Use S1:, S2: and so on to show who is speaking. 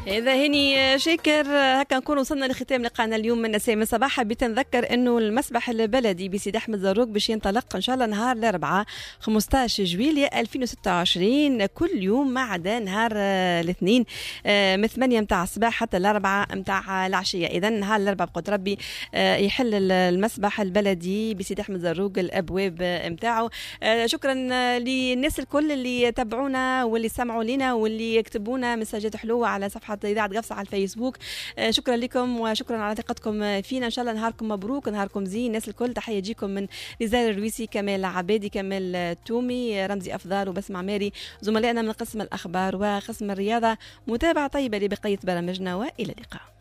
S1: إذا هني شاكر هكا نكون وصلنا لختام لقاءنا اليوم من الساعة صباحا. بتنذكر إنه المسبح البلدي بسيدي أحمد زروق باش ينطلق إن شاء الله نهار الأربعاء 15 جويلية 2026 كل يوم ما عدا نهار الاثنين من 8 متاع الصباح حتى الأربعة متاع العشية. إذا نهار الأربعاء بقدر ربي يحل المسبح البلدي بسيدي أحمد زروق الأبواب متاعه. شكرا للناس الكل اللي تابعونا واللي سمعوا لنا واللي يكتبونا مساجات حلوة على صفحة إذاعة قفصة على الفيسبوك. شكرا لكم وشكرا على ثقتكم فينا. إن شاء الله نهاركم مبروك نهاركم زين. الناس الكل تحية تجيكم من نزار الرويسي كمال عبادي كمال تومي رمزي أفضل وبسمع ماري زملائنا من قسم الأخبار وقسم الرياضة. متابعة طيبة لبقية برامجنا وإلى اللقاء.